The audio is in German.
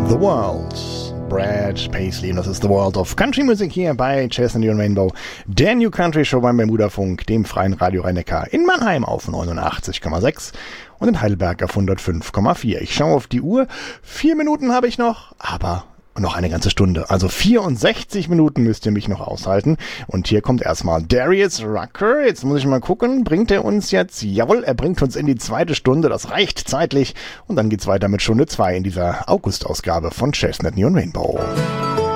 The World. Brad Paisley, und das ist The World of Country Music hier bei Chestnut und Rainbow, der New Country Show beim Bermuda-Funk, dem freien Radio Rhein-Neckar, in Mannheim auf 89,6 und in Heidelberg auf 105,4. Ich schaue auf die Uhr, 4 Minuten habe ich noch, aber noch eine ganze Stunde. Also 64 Minuten müsst ihr mich noch aushalten. Und hier kommt erstmal Darius Rucker. Jetzt muss ich mal gucken, bringt er uns jetzt? Jawohl, er bringt uns in die zweite Stunde. Das reicht zeitlich. Und dann geht's weiter mit Stunde 2 in dieser August-Ausgabe von Chestnut und Rainbow.